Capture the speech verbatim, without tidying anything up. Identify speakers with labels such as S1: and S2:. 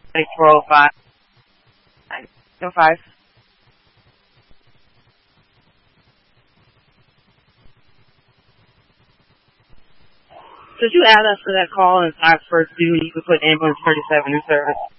S1: Like four oh five. No five. Could you add us to that call and our first due? You could put ambulance thirty-seven in service.